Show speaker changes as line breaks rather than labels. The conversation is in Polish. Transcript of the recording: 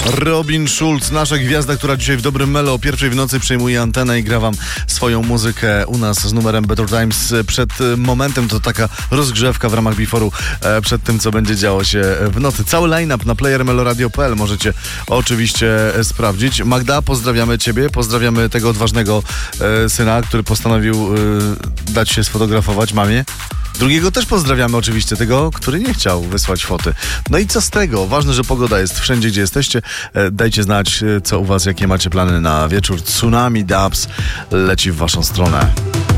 Robin Schulz, nasza gwiazda, która dzisiaj w Dobrym Melo o 1:00 w nocy przejmuje antenę i gra wam swoją muzykę u nas z numerem Better Times. Przed momentem to taka rozgrzewka w ramach Before'u przed tym, co będzie działo się w nocy. Cały line-up na playermeloradio.pl możecie oczywiście sprawdzić. Magda, pozdrawiamy ciebie, pozdrawiamy tego odważnego syna, który postanowił dać się sfotografować mamie. Drugiego też pozdrawiamy oczywiście, tego, który nie chciał wysłać foty. No i co z tego? Ważne, że pogoda jest wszędzie, gdzie jesteście. Dajcie znać, co u was, jakie macie plany na wieczór. Tsunami Dubs leci w waszą stronę.